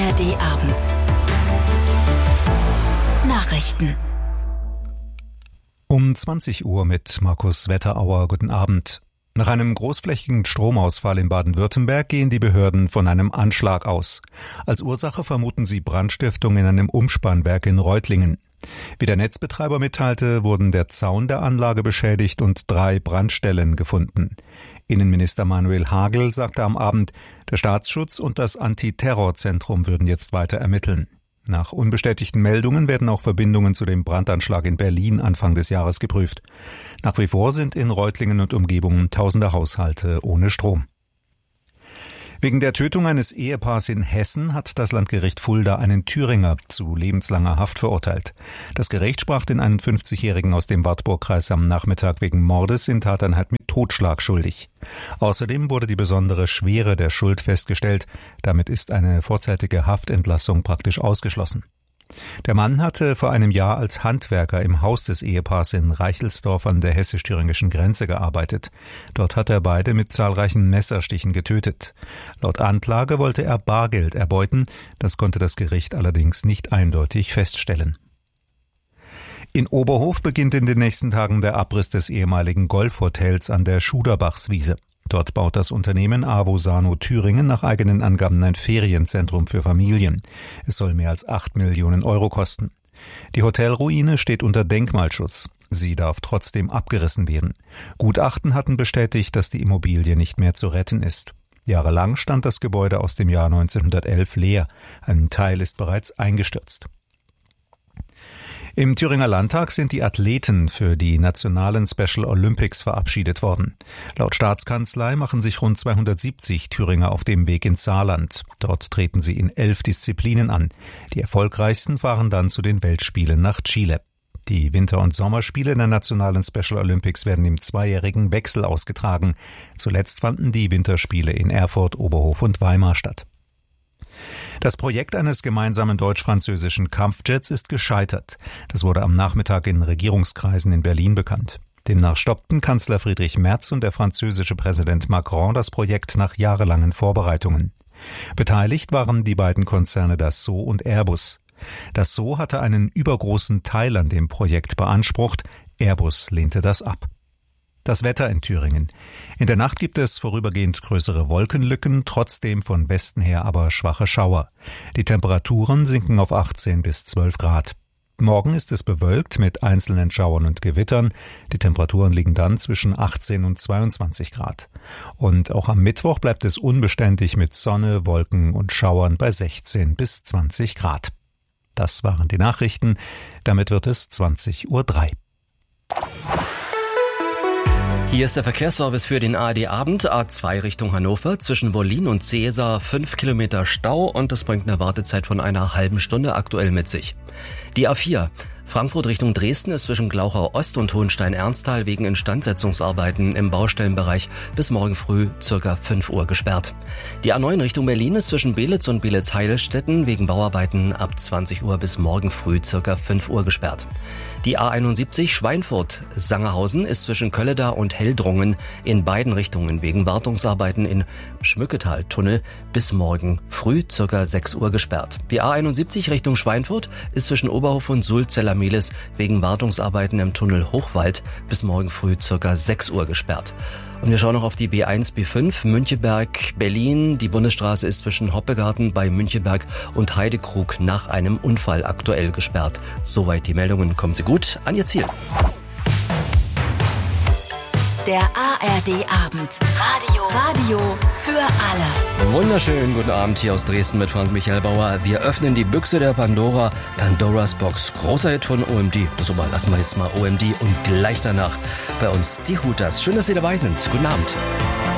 ARD-Abend. Nachrichten. Um 20 Uhr mit Markus Wetterauer. Guten Abend. Nach einem großflächigen Stromausfall in Baden-Württemberg gehen die Behörden von einem Anschlag aus. Als Ursache vermuten sie Brandstiftung in einem Umspannwerk in Reutlingen. Wie der Netzbetreiber mitteilte, wurden der Zaun der Anlage beschädigt und 3 Brandstellen gefunden. Innenminister Manuel Hagel sagte am Abend, der Staatsschutz und das Antiterrorzentrum würden jetzt weiter ermitteln. Nach unbestätigten Meldungen werden auch Verbindungen zu dem Brandanschlag in Berlin Anfang des Jahres geprüft. Nach wie vor sind in Reutlingen und Umgebung tausende Haushalte ohne Strom. Wegen der Tötung eines Ehepaars in Hessen hat das Landgericht Fulda einen Thüringer zu lebenslanger Haft verurteilt. Das Gericht sprach den 51-Jährigen aus dem Wartburgkreis am Nachmittag wegen Mordes in Tateinheit mit Totschlag schuldig. Außerdem wurde die besondere Schwere der Schuld festgestellt. Damit ist eine vorzeitige Haftentlassung praktisch ausgeschlossen. Der Mann hatte vor einem Jahr als Handwerker im Haus des Ehepaars in Reichelsdorf an der hessisch-thüringischen Grenze gearbeitet. Dort hat er beide mit zahlreichen Messerstichen getötet. Laut Anklage wollte er Bargeld erbeuten, das konnte das Gericht allerdings nicht eindeutig feststellen. In Oberhof beginnt in den nächsten Tagen der Abriss des ehemaligen Golfhotels an der Schuderbachswiese. Dort baut das Unternehmen Avosano Thüringen nach eigenen Angaben ein Ferienzentrum für Familien. Es soll mehr als 8 Millionen Euro kosten. Die Hotelruine steht unter Denkmalschutz. Sie darf trotzdem abgerissen werden. Gutachten hatten bestätigt, dass die Immobilie nicht mehr zu retten ist. Jahrelang stand das Gebäude aus dem Jahr 1911 leer. Ein Teil ist bereits eingestürzt. Im Thüringer Landtag sind die Athleten für die nationalen Special Olympics verabschiedet worden. Laut Staatskanzlei machen sich rund 270 Thüringer auf dem Weg ins Saarland. Dort treten sie in 11 Disziplinen an. Die erfolgreichsten fahren dann zu den Weltspielen nach Chile. Die Winter- und Sommerspiele der nationalen Special Olympics werden im zweijährigen Wechsel ausgetragen. Zuletzt fanden die Winterspiele in Erfurt, Oberhof und Weimar statt. Das Projekt eines gemeinsamen deutsch-französischen Kampfjets ist gescheitert. Das wurde am Nachmittag in Regierungskreisen in Berlin bekannt. Demnach stoppten Kanzler Friedrich Merz und der französische Präsident Macron das Projekt nach jahrelangen Vorbereitungen. Beteiligt waren die beiden Konzerne Dassault und Airbus. Dassault hatte einen übergroßen Teil an dem Projekt beansprucht, Airbus lehnte das ab. Das Wetter in Thüringen. In der Nacht gibt es vorübergehend größere Wolkenlücken, trotzdem von Westen her aber schwache Schauer. Die Temperaturen sinken auf 18 bis 12 Grad. Morgen ist es bewölkt mit einzelnen Schauern und Gewittern. Die Temperaturen liegen dann zwischen 18 und 22 Grad. Und auch am Mittwoch bleibt es unbeständig mit Sonne, Wolken und Schauern bei 16 bis 20 Grad. Das waren die Nachrichten. Damit wird es 20:03 Uhr. Hier ist der Verkehrsservice für den ARD-Abend. A2 Richtung Hannover, zwischen Wollin und Cäsar 5 Kilometer Stau und das bringt eine Wartezeit von einer halben Stunde aktuell mit sich. Die A4 Frankfurt Richtung Dresden ist zwischen Glauchau Ost und Hohenstein-Ernsthal wegen Instandsetzungsarbeiten im Baustellenbereich bis morgen früh ca. 5 Uhr gesperrt. Die A9 Richtung Berlin ist zwischen Belitz und Belitz-Heilstätten wegen Bauarbeiten ab 20 Uhr bis morgen früh ca. 5 Uhr gesperrt. Die A71 Schweinfurt-Sangerhausen ist zwischen Kölleda und Heldrungen in beiden Richtungen wegen Wartungsarbeiten in Schmücketal-Tunnel bis morgen früh ca. 6 Uhr gesperrt. Die A71 Richtung Schweinfurt ist zwischen Oberhof und Sulz-Zellermehlis wegen Wartungsarbeiten im Tunnel Hochwald bis morgen früh ca. 6 Uhr gesperrt. Und wir schauen noch auf die B1, B5, Müncheberg, Berlin. Die Bundesstraße ist zwischen Hoppegarten bei Müncheberg und Heidekrug nach einem Unfall aktuell gesperrt. Soweit die Meldungen. Kommen Sie gut an Ihr Ziel. Der ARD-Abend. Radio für alle. Wunderschönen guten Abend hier aus Dresden mit Frank Michael Bauer. Wir öffnen die Büchse der Pandora, Pandoras Box. Großer Hit von OMD. So, lassen wir jetzt mal OMD und gleich danach bei uns die Hooters. Schön, dass Sie dabei sind. Guten Abend.